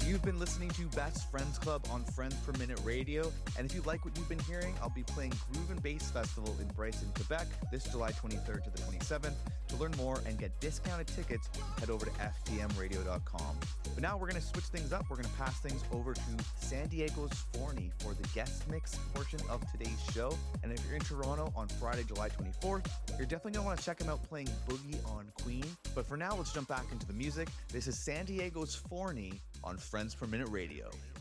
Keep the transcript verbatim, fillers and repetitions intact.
You've been listening to Best Friends Club on Friends Per Minute Radio, and if you like what you've been hearing, I'll be playing Groove and Bass Festival in Bryson, Quebec this July twenty-third to the twenty-seventh. To learn more and get discounted tickets, head over to f t m radio dot com. But now we're going to switch things up. We're going to pass things over to San Diego's Forney for the guest mix portion of today's show. And if you're in Toronto on Friday, July twenty-fourth, you're definitely going to want to check him out playing Boogie on Queen. But for now, let's jump back into the music. This is San Diego's Forney on Friends Per Minute Radio.